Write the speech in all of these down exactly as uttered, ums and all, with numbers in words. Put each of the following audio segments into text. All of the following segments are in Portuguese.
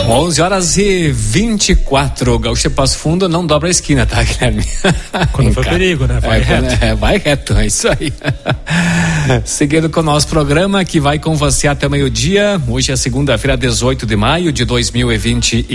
onze horas e vinte e quatro. Gaúcho Passo Fundo não dobra a esquina, tá, Guilherme? Quando for perigo, né? Vai é, reto. É, vai reto, é isso aí. Seguindo com o nosso programa, que vai com você até meio-dia. Hoje é segunda-feira, dezoito de maio de dois mil e vinte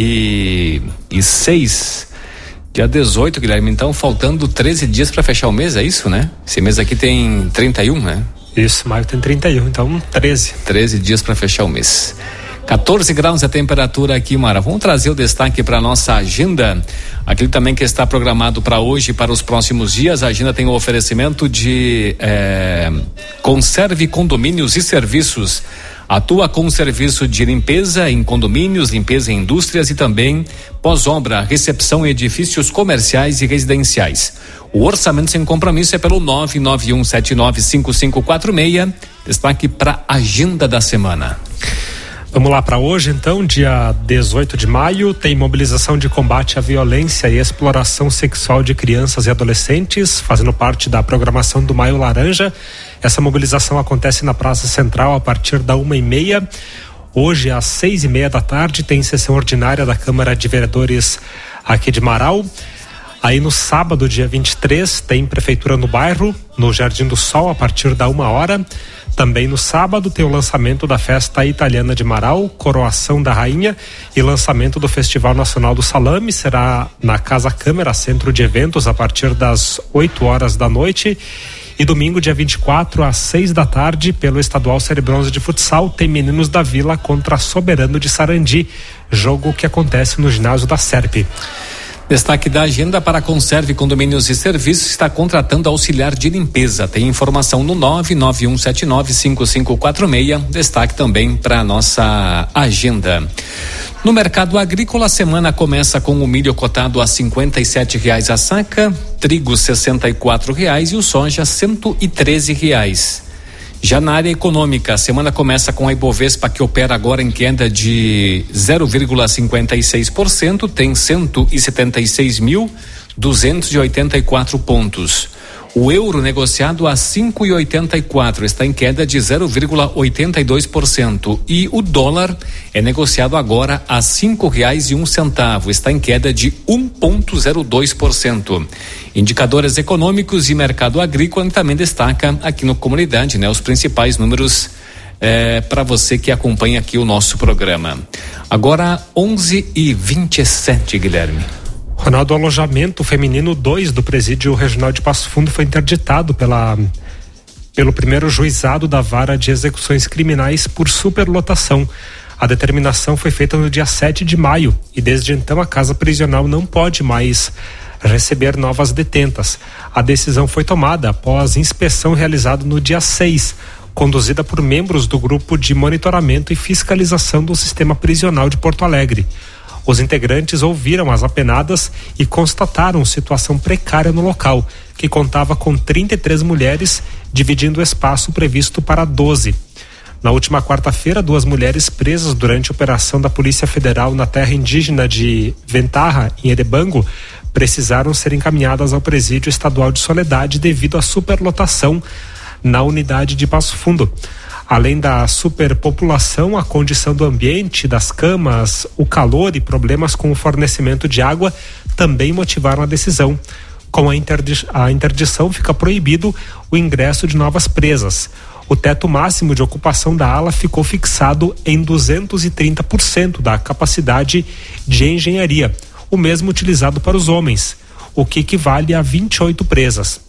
e seis. Dia dezoito, Guilherme. Então, faltando treze dias para fechar o mês, é isso, né? Esse mês aqui tem trinta e um, né? Isso, maio tem trinta e um, então treze. treze dias para fechar o mês. quatorze graus a temperatura aqui, Mara. Vamos trazer o destaque para nossa agenda. Aquilo também que está programado para hoje e para os próximos dias. A agenda tem o oferecimento de é, Conserve Condomínios e Serviços. Atua com serviço de limpeza em condomínios, limpeza em indústrias e também pós-obra, recepção em edifícios comerciais e residenciais. O orçamento sem compromisso é pelo nove nove um sete nove cinco cinco quatro seis. Destaque para a agenda da semana. Vamos lá para hoje, então, dia dezoito de maio, tem mobilização de combate à violência e exploração sexual de crianças e adolescentes, fazendo parte da programação do Maio Laranja. Essa mobilização acontece na Praça Central a partir da uma e meia. Hoje, às seis e meia da tarde, tem sessão ordinária da Câmara de Vereadores aqui de Marau. Aí no sábado, dia vinte e três, tem Prefeitura no Bairro, no Jardim do Sol, a partir da uma hora. Também no sábado tem o lançamento da Festa Italiana de Marau, Coroação da Rainha e lançamento do Festival Nacional do Salame. Será na Casa Câmara, centro de eventos, a partir das oito horas da noite. E domingo, dia vinte e quatro, às seis da tarde, pelo Estadual Série Bronze de Futsal, tem Meninos da Vila contra Soberano de Sarandi, jogo que acontece no ginásio da Serp. Destaque da agenda para Conserve Condomínios e Serviços, está contratando auxiliar de limpeza. Tem informação no nove nove um sete nove cinco cinco quatro seis. Destaque também para a nossa agenda. No mercado agrícola, a semana começa com o milho cotado a cinquenta e sete reais a saca, trigo sessenta e quatro reais e o soja cento e treze reais. Já na área econômica, a semana começa com a Ibovespa, que opera agora em queda de zero vírgula cinquenta e seis por cento, tem cento e setenta e seis mil duzentos e oitenta e quatro pontos. O euro negociado a cinco e oitenta e quatro está em queda de zero vírgula oitenta e dois por cento e o dólar é negociado agora a cinco reais e um centavo, está em queda de um vírgula zero dois por cento. Indicadores econômicos e mercado agrícola também destaca aqui no Comunidade, né? Os principais números é, para você que acompanha aqui o nosso programa. Agora onze e vinte e sete, Guilherme. Ronaldo, o alojamento feminino dois do Presídio Regional de Passo Fundo foi interditado pela, pelo primeiro juizado da Vara de Execuções Criminais por superlotação. A determinação foi feita no dia sete de maio e desde então a casa prisional não pode mais receber novas detentas. A decisão foi tomada após inspeção realizada no dia seis, conduzida por membros do Grupo de Monitoramento e Fiscalização do Sistema Prisional de Porto Alegre. Os integrantes ouviram as apenadas e constataram situação precária no local, que contava com trinta e três mulheres, dividindo o espaço previsto para doze. Na última quarta-feira, duas mulheres presas durante a operação da Polícia Federal na terra indígena de Ventarra, em Erebango, precisaram ser encaminhadas ao Presídio Estadual de Soledade devido à superlotação na unidade de Passo Fundo. Além da superpopulação, a condição do ambiente, das camas, o calor e problemas com o fornecimento de água também motivaram a decisão. Com a, interdi- a interdição, fica proibido o ingresso de novas presas. O teto máximo de ocupação da ala ficou fixado em duzentos e trinta por cento da capacidade de engenharia, o mesmo utilizado para os homens, o que equivale a vinte e oito presas.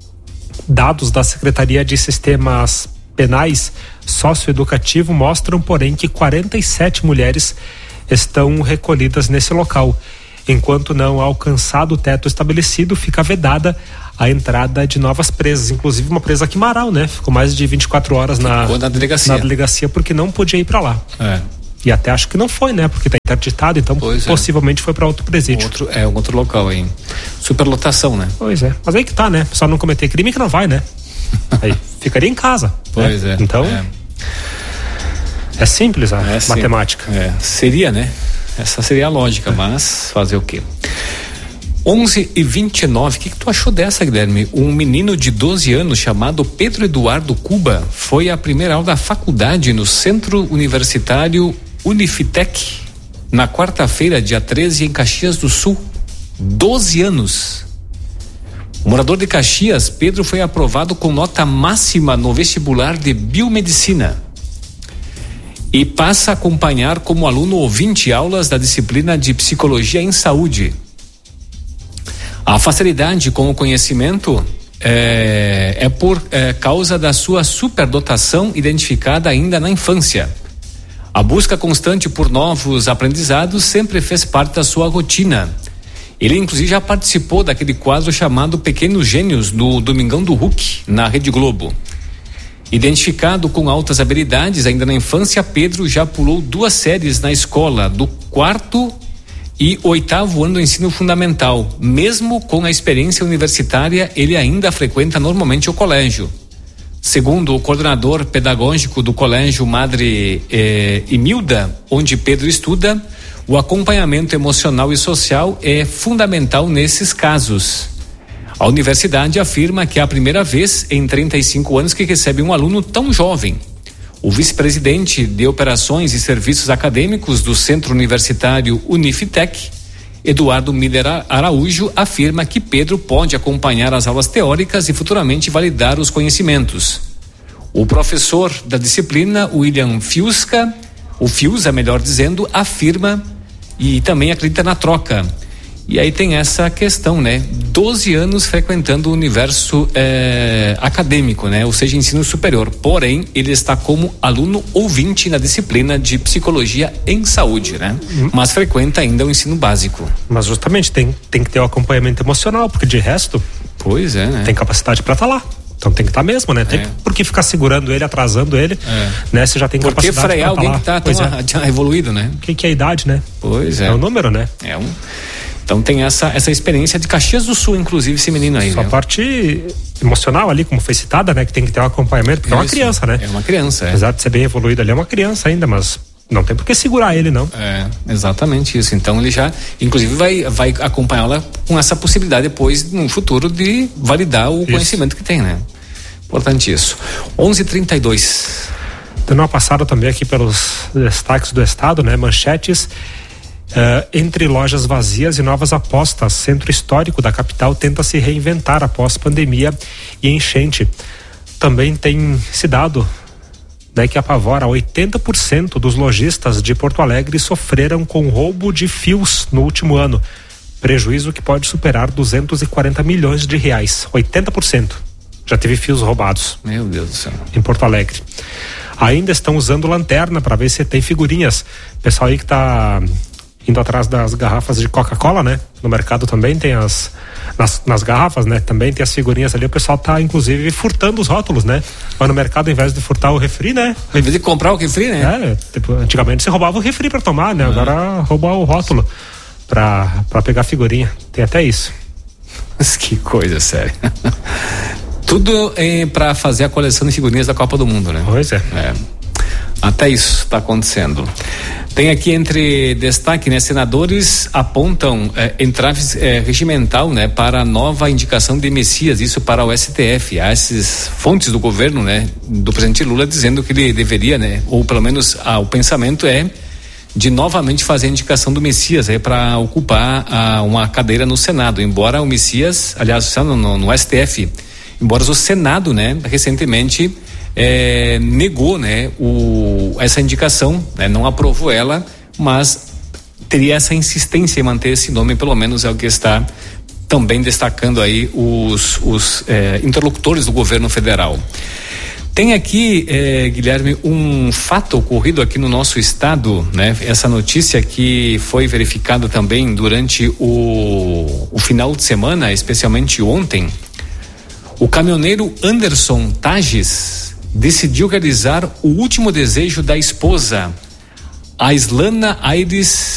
Dados da Secretaria de Sistemas Penais Socioeducativo mostram, porém, que quarenta e sete mulheres estão recolhidas nesse local. Enquanto não alcançado o teto estabelecido, fica vedada a entrada de novas presas, inclusive uma presa aqui em Marau, né? Ficou mais de vinte e quatro horas na, na, delegacia. na delegacia porque não podia ir para lá. É. E até acho que não foi, né? Porque está interditado, então pois possivelmente é. foi para outro presídio. Outro, é, outro local, hein? Superlotação, né? Pois é. Mas aí que tá, né? Só não cometer crime que não vai, né? Aí ficaria em casa. Pois né? é. Então, é, é simples a é matemática. É. Seria, né? Essa seria a lógica, é. mas fazer o quê? onze e vinte e nove, o que, que tu achou dessa, Guilherme? Um menino de doze anos chamado Pedro Eduardo Cuba foi a primeira aula da faculdade no Centro Universitário Unifitec, na quarta-feira, dia treze, em Caxias do Sul. doze anos. O morador de Caxias, Pedro, foi aprovado com nota máxima no vestibular de biomedicina e passa a acompanhar como aluno ouvinte aulas da disciplina de psicologia em saúde. A facilidade com o conhecimento é, é por é, causa da sua superdotação identificada ainda na infância. A busca constante por novos aprendizados sempre fez parte da sua rotina. Ele inclusive já participou daquele quadro chamado Pequenos Gênios do Domingão do Hulk, na Rede Globo. Identificado com altas habilidades ainda na infância, Pedro já pulou duas séries na escola, do quarto e oitavo ano do ensino fundamental. Mesmo com a experiência universitária, ele ainda frequenta normalmente o colégio. Segundo o coordenador pedagógico do Colégio Madre eh, Imilda, onde Pedro estuda, o acompanhamento emocional e social é fundamental nesses casos. A universidade afirma que é a primeira vez em trinta e cinco anos que recebe um aluno tão jovem. O vice-presidente de Operações e Serviços Acadêmicos do Centro Universitário Unifitec, Eduardo Miller Araújo, afirma que Pedro pode acompanhar as aulas teóricas e futuramente validar os conhecimentos. O professor da disciplina, William Fiusca, o Fiusa, melhor dizendo, afirma e também acredita na troca. E aí tem essa questão, né? doze anos frequentando o universo eh, acadêmico, né? Ou seja, ensino superior. Porém, ele está como aluno ouvinte na disciplina de psicologia em saúde, né? Uhum. Mas frequenta ainda o ensino básico. Mas justamente tem, tem que ter o acompanhamento emocional, porque de resto, pois é, né? Tem capacidade para estar tá lá. Então tem que estar tá mesmo, né? Tem é. Por que ficar segurando ele, atrasando ele, é. né? Você já tem Por capacidade. Por que frear alguém tá que está tão é. evoluído, né? O que, que é a idade, né? Pois é. É o número, né? É um... Então tem essa, essa experiência de Caxias do Sul, inclusive, esse menino aí. Só a parte emocional ali, como foi citada, né? Que tem que ter um acompanhamento, porque Isso. é uma criança, né? É uma criança, é. Apesar de ser bem evoluído ali, é uma criança ainda, mas não tem por que segurar ele, não. É, exatamente isso. Então ele já, inclusive, vai, vai acompanhá-la com essa possibilidade depois, no futuro, de validar o isso. conhecimento que tem, né? Importante isso. onze e trinta e dois. Dando uma passada também aqui pelos destaques do estado, né? Manchetes. Uh, entre lojas vazias e novas apostas, centro histórico da capital tenta se reinventar após pandemia e enchente. Também tem se dado, né, que apavora oitenta por cento dos lojistas de Porto Alegre sofreram com roubo de fios no último ano. Prejuízo que pode superar duzentos e quarenta milhões de reais. oitenta por cento já teve fios roubados. Meu Deus do céu. Em Porto Alegre. Ainda estão usando lanterna para ver se tem figurinhas. Pessoal aí que tá indo atrás das garrafas de Coca-Cola, né? No mercado também tem as nas, nas garrafas, né? Também tem as figurinhas ali, o pessoal tá inclusive furtando os rótulos, né? Mas no mercado, ao invés de furtar o refri, né? Ao invés de comprar o refri, né? É, tipo, antigamente você roubava o refri pra tomar, né? Ah. Agora rouba o rótulo pra, pra pegar a figurinha. Tem até isso. Mas que coisa séria. Tudo é pra fazer a coleção de figurinhas da Copa do Mundo, né? Pois é. É. Até isso está acontecendo. Tem aqui entre destaque, né? Senadores apontam é, entrave é, regimental, né? Para a nova indicação de Messias, isso para o S T F. Há essas fontes do governo, né? Do presidente Lula dizendo que ele deveria, né? Ou pelo menos ah, o pensamento é de novamente fazer a indicação do Messias é para ocupar ah, uma cadeira no Senado, embora o Messias, aliás, no, no, no S T F, embora o Senado, né? Recentemente É, negou, né, o, essa indicação, né, não aprovou ela, mas teria essa insistência em manter esse nome, pelo menos é o que está também destacando aí os, os é, interlocutores do governo federal. Tem aqui, é, Guilherme, um fato ocorrido aqui no nosso estado, né? Essa notícia que foi verificada também durante o, o final de semana, especialmente ontem. O caminhoneiro Anderson Tages decidiu realizar o último desejo da esposa, a Islana Aires